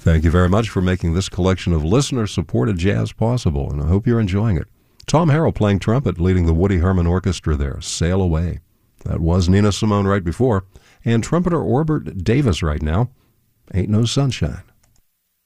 Thank you very much for making this collection of listener-supported jazz possible, and I hope you're enjoying it. Tom Harrell playing trumpet, leading the Woody Herman Orchestra there, Sail Away. That was Nina Simone right before, and trumpeter Orbert Davis right now, Ain't No Sunshine.